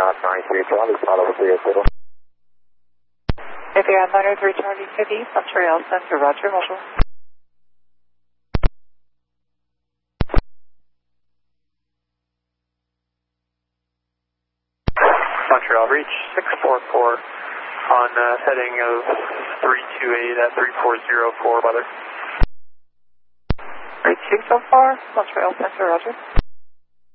93 Charlie, follow 380. If you're on 93 Charlie City, Montreal Center, Roger, mobile. Montreal, reach 644 on heading of 328 at 3404, weather. Reaching so far, Montreal Center, Roger.